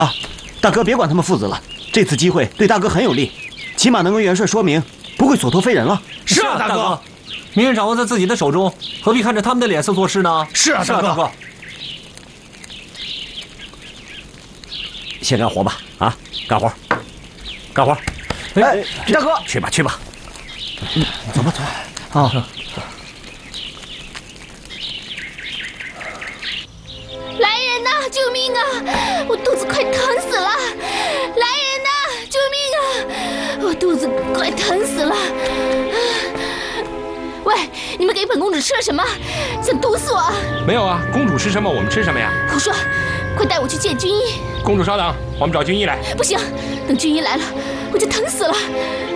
啊，大哥别管他们父子了，这次机会对大哥很有利，起码能跟元帅说明，不会所托非人了。 是啊，大哥。 命运掌握在自己的手中，何必看着他们的脸色做事呢？ 是啊，大哥。 先干活吧，啊，干活，干活。 哎，大哥， 去吧，去吧。 走吧，走吧。啊。 来人呐！救命啊！我肚子快疼死了！来人呐！救命啊！我肚子快疼死了！喂，你们给本公主吃了什么？想毒死我？ 没有啊，公主吃什么我们吃什么呀？ 胡说！快带我去见军医。 公主稍等，我们找军医来。 不行，等军医来了，我就疼死了。